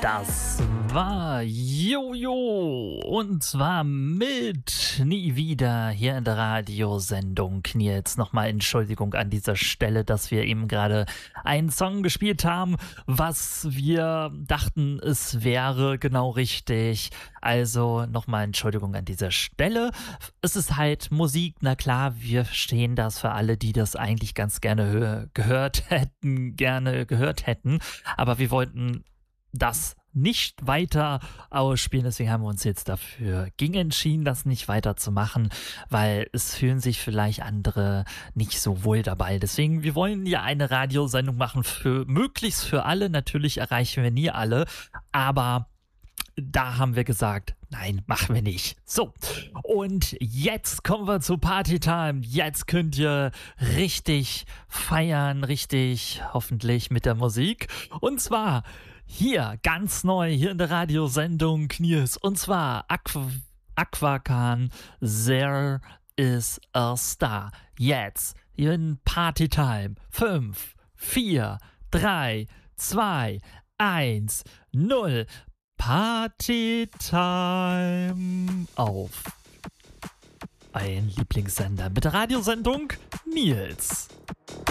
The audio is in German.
Das war Jojo und zwar mit Nie wieder hier in der Radiosendung. Nils, nochmal Entschuldigung an dieser Stelle, dass wir eben gerade einen Song gespielt haben, was wir dachten, es wäre genau richtig. Also nochmal Entschuldigung an dieser Stelle. Es ist halt Musik, na klar, wir verstehen das für alle, die das eigentlich ganz gerne gehört hätten, aber wir wollten das nicht weiter ausspielen. Deswegen haben wir uns jetzt dafür entschieden, das nicht weiter zu machen, weil es fühlen sich vielleicht andere nicht so wohl dabei. Deswegen, wir wollen ja eine Radiosendung machen für möglichst für alle. Natürlich erreichen wir nie alle, aber da haben wir gesagt, nein, machen wir nicht. So, und jetzt kommen wir zu Partytime. Jetzt könnt ihr richtig feiern, richtig hoffentlich mit der Musik. Und zwar hier, ganz neu, hier in der Radiosendung Nils. Und zwar Aquacan, There is a Star. Jetzt, hier in Partytime. 5, 4, 3, 2, 1, 0. Partytime auf ein Lieblingssender mit der Radiosendung Nils.